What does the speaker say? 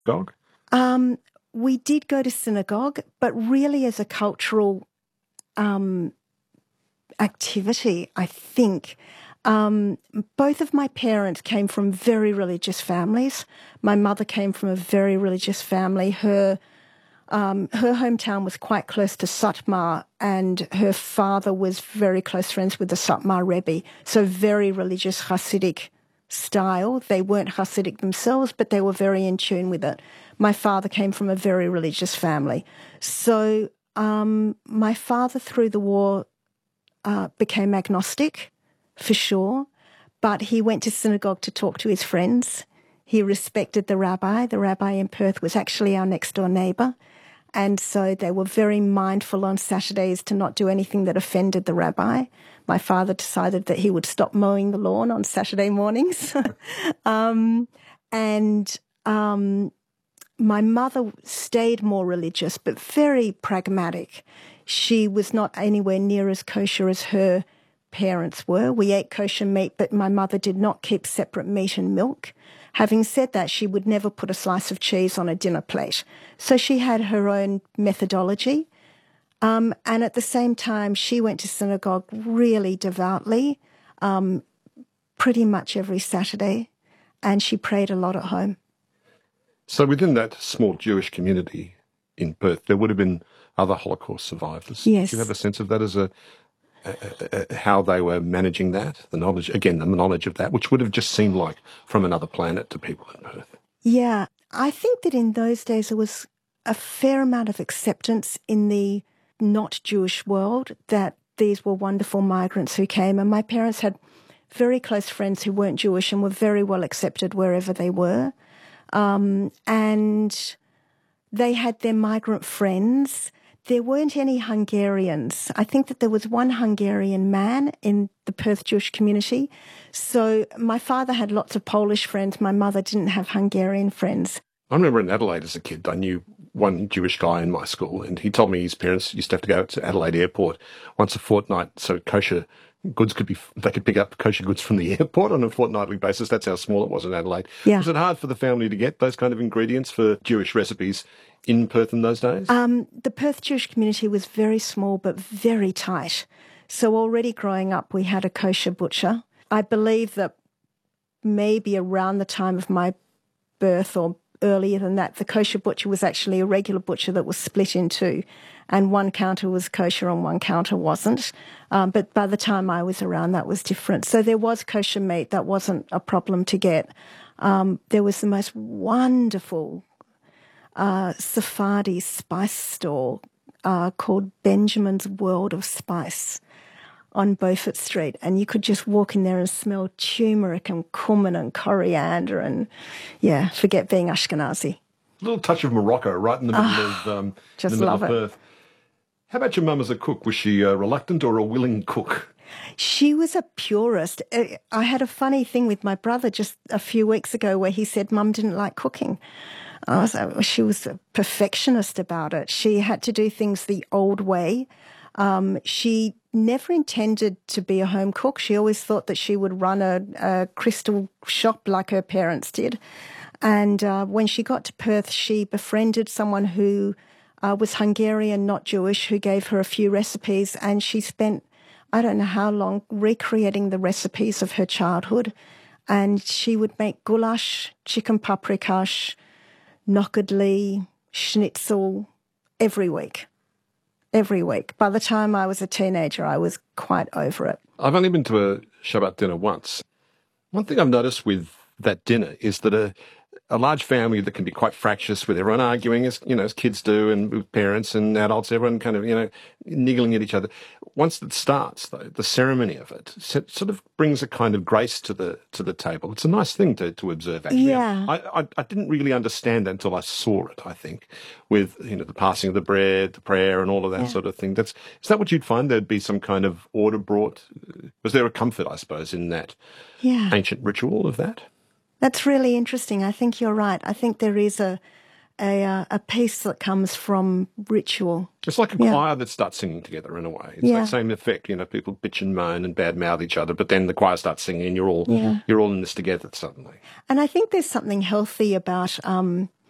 Gog? We did go to synagogue, but really as a cultural activity, I think. Both of my parents came from very religious families. My mother came from a very religious family. Her hometown was quite close to Satmar, and her father was very close friends with the Satmar Rebbe, so very religious Hasidic style. They weren't Hasidic themselves, but they were very in tune with it. My father came from a very religious family. So my father, through the war, became agnostic, for sure, but he went to synagogue to talk to his friends. He respected the rabbi. The rabbi in Perth was actually our next-door neighbour, and so they were very mindful on Saturdays to not do anything that offended the rabbi. My father decided that he would stop mowing the lawn on Saturday mornings. My mother stayed more religious, but very pragmatic. She was not anywhere near as kosher as her parents were. We ate kosher meat, but my mother did not keep separate meat and milk. Having said that, she would never put a slice of cheese on a dinner plate. So she had her own methodology. And at the same time, she went to synagogue really devoutly, pretty much every Saturday, and she prayed a lot at home. So within that small Jewish community in Perth, there would have been other Holocaust survivors. Yes. Do you have a sense of that as how they were managing that? The knowledge of that, which would have just seemed like from another planet to people in Perth. Yeah, I think that in those days there was a fair amount of acceptance in the not Jewish world that these were wonderful migrants who came, and my parents had very close friends who weren't Jewish and were very well accepted wherever they were. And they had their migrant friends. There weren't any Hungarians. I think that there was one Hungarian man in the Perth Jewish community. So my father had lots of Polish friends. My mother didn't have Hungarian friends. I remember in Adelaide as a kid, I knew one Jewish guy in my school, and he told me his parents used to have to go to Adelaide Airport once a fortnight so kosher goods they could pick up kosher goods from the airport on a fortnightly basis. That's how small it was in Adelaide. Yeah. Was it hard for the family to get those kind of ingredients for Jewish recipes in Perth in those days? The Perth Jewish community was very small but very tight. So already growing up, we had a kosher butcher. I believe that maybe around the time of my birth or earlier than that, the kosher butcher was actually a regular butcher that was split in two, and one counter was kosher and one counter wasn't. But by the time I was around, that was different. So there was kosher meat. That wasn't a problem to get. There was the most wonderful Sephardi spice store called Benjamin's World of Spice on Beaufort Street, and you could just walk in there and smell turmeric and cumin and coriander and, yeah, forget being Ashkenazi. A little touch of Morocco right in the middle of Perth. How about your mum as a cook? Was she a reluctant or a willing cook? She was a purist. I had a funny thing with my brother just a few weeks ago where he said Mum didn't like cooking. She was a perfectionist about it. She had to do things the old way. She never intended to be a home cook. She always thought that she would run a crystal shop like her parents did. And when she got to Perth, she befriended someone who was Hungarian, not Jewish, who gave her a few recipes, and she spent, I don't know how long, recreating the recipes of her childhood. And she would make goulash, chicken paprikash, nockadli, schnitzel every week. Every week. By the time I was a teenager, I was quite over it. I've only been to a Shabbat dinner once. One thing I've noticed with that dinner is that a large family that can be quite fractious, with everyone arguing as kids do, and with parents and adults, everyone kind of, niggling at each other. Once it starts, though, the ceremony of it sort of brings a kind of grace to the table. It's a nice thing to observe, actually. Yeah. I didn't really understand that until I saw it, I think, with, the passing of the bread, the prayer, and all of that sort of thing. Is that what you'd find? There'd be some kind of order brought? Was there a comfort, I suppose, in that ancient ritual of that? That's really interesting. I think you're right. I think there is a piece that comes from ritual. It's like a choir that starts singing together in a way. It's that same effect. People bitch and moan and badmouth each other, but then the choir starts singing and you're all in this together suddenly. And I think there's something healthy about